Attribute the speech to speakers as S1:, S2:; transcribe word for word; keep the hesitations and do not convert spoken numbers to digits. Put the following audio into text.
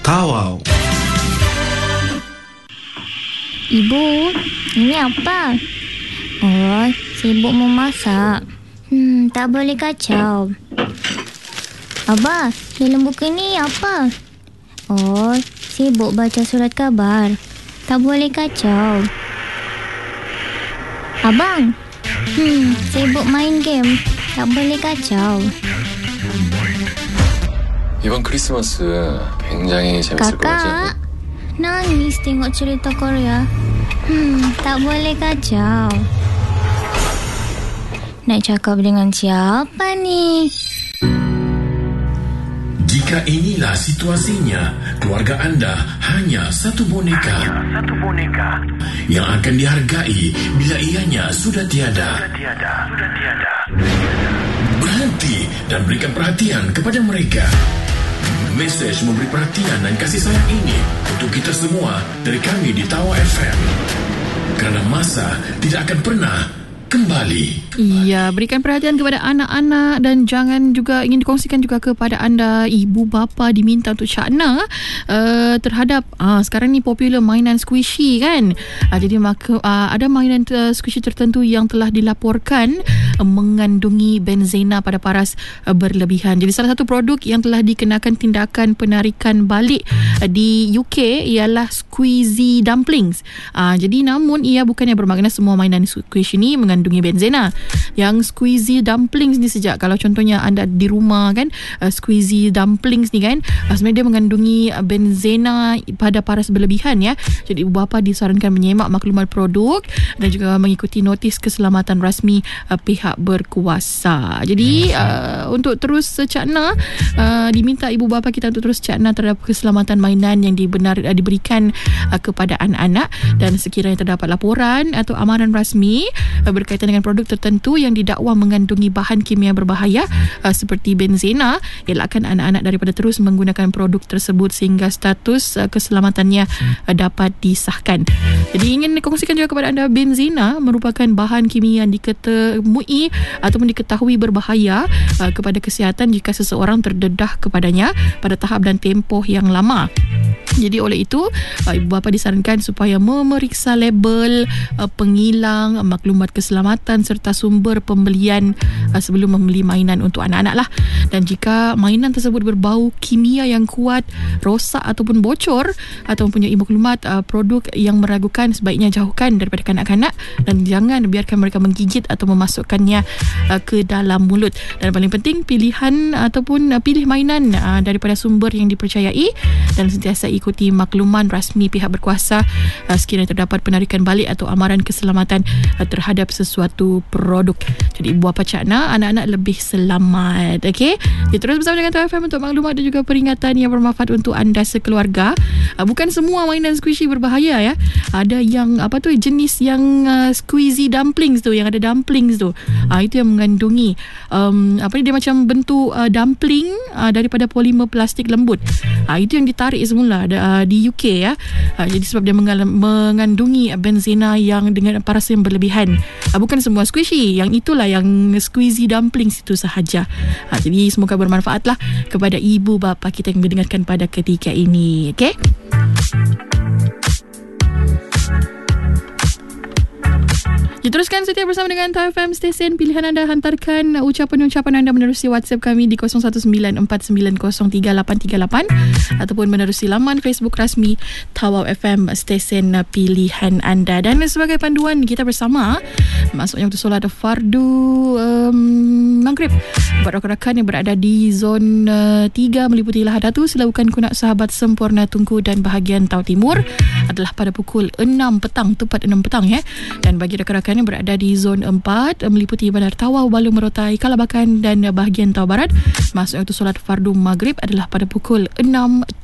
S1: Tawau.
S2: Ibu, ini apa? Oh, sibuk memasak. Hmm, tak boleh kacau. Abah, dalam buku ni apa? Oh, sibuk baca surat khabar. Tak boleh kacau. Abang, hmm, sibuk main game. Tak boleh kacau.
S3: 이번 크리스마스 굉장히 재밌을 것 같지 않니?
S2: Kakak, nangis tengok cerita Korea. Hmm, tak boleh kacau. Nak cakap dengan siapa ni?
S4: Jika inilah situasinya, keluarga anda hanya satu boneka. Satu boneka yang akan dihargai bila ianya sudah tiada. Sudah tiada. Sudah tiada. Berhenti dan berikan perhatian kepada mereka. Mesej memberi perhatian dan kasih sayang ini untuk kita semua dari kami di Tawau F M. Kerana masa tidak akan pernah kembali.
S5: Ya, berikan perhatian kepada anak-anak dan jangan juga ingin dikongsikan juga kepada anda, ibu bapa diminta untuk cakna uh, terhadap uh, sekarang ni popular mainan squishy kan. Uh, jadi maka uh, ada mainan uh, squishy tertentu yang telah dilaporkan uh, mengandungi benzena pada paras uh, berlebihan. Jadi salah satu produk yang telah dikenakan tindakan penarikan balik uh, di U K ialah squeezy dumplings. Uh, jadi namun ia bukannya bermakna semua mainan squishy ni mengandungi mengandungi benzena. Yang squeezy dumplings ni sejak kalau contohnya anda di rumah kan, uh, squeezy dumplings ni kan, uh, sebenarnya dia mengandungi uh, benzena pada paras berlebihan ya. Jadi ibu bapa disarankan menyemak maklumat produk dan juga mengikuti notis keselamatan rasmi uh, pihak berkuasa. Jadi uh, untuk terus cakna, uh, diminta ibu bapa kita untuk terus cakna terhadap keselamatan mainan yang dibenar, uh, diberikan uh, kepada anak-anak, dan sekiranya terdapat laporan atau amaran rasmi uh, berkaitan dengan produk tertentu yang didakwa mengandungi bahan kimia berbahaya uh, seperti benzena, elakkan anak-anak daripada terus menggunakan produk tersebut sehingga status uh, keselamatannya uh, dapat disahkan. Jadi ingin dikongsikan juga kepada anda, benzena merupakan bahan kimia yang diketemui ataupun diketahui berbahaya uh, kepada kesihatan jika seseorang terdedah kepadanya pada tahap dan tempoh yang lama. Jadi oleh itu uh, ibu bapa disarankan supaya memeriksa label uh, pengilang maklumat keselamatan serta sumber pembelian uh, sebelum membeli mainan untuk anak-anak lah. Dan jika mainan tersebut berbau kimia yang kuat, rosak ataupun bocor atau mempunyai maklumat uh, produk yang meragukan, sebaiknya jauhkan daripada kanak-kanak dan jangan biarkan mereka menggigit atau memasukkannya uh, ke dalam mulut. Dan paling penting, pilihan ataupun uh, pilih mainan uh, daripada sumber yang dipercayai dan sentiasa ikuti makluman rasmi pihak berkuasa uh, sekiranya terdapat penarikan balik atau amaran keselamatan uh, terhadap sesuatu produk. Jadi ibu bapa cakna anak-anak lebih selamat. Okey, jadi terus bersama dengan Tawau F M untuk maklumat dan juga peringatan yang bermanfaat untuk anda sekeluarga. Uh, bukan semua mainan squishy berbahaya ya. Ada yang apa tu, jenis yang uh, squeezy dumplings tu, yang ada dumplings tu. Uh, itu yang mengandungi um, apa ni, dia macam bentuk uh, dumpling uh, daripada polimer plastik lembut. Uh, itu yang ditarik semula uh, di U K ya. Uh, jadi sebab dia mengal- mengandungi benzena yang dengan paras yang berlebihan. Uh, bukan semua squishy, yang itulah yang squeezy dumplings itu sahaja. Uh, jadi semoga bermanfaatlah kepada ibu bapa kita yang mendengarkan pada ketika ini. Okey. Teruskan setia bersama dengan Tawau F M, stesen pilihan anda. Hantarkan ucapan-ucapan anda menerusi WhatsApp kami di kosong satu sembilan empat sembilan kosong tiga lapan tiga lapan ataupun menerusi laman Facebook rasmi Tawau F M, stesen pilihan anda. Dan sebagai panduan kita bersama, masuknya waktu solat fardu um, Maghrib buat rakan-rakan yang berada di zon uh, tiga meliputi Lahad Datu, Selawukan Kunak, Sahabat Sempurna, Tungku dan bahagian Tau Timur adalah pada pukul enam petang, tepat enam petang ya. Dan bagi rakan-rakan yang berada di zon empat meliputi Bandar Tawau, Balu, Merotai, Kalabakan dan bahagian Tau Barat, masuknya waktu solat fardu Maghrib adalah pada pukul enam